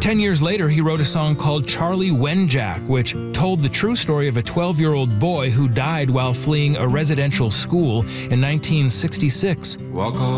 10 years later, he wrote a song called Charlie Wenjack, which told the true story of a 12-year-old boy who died while fleeing a residential school in 1966. Walk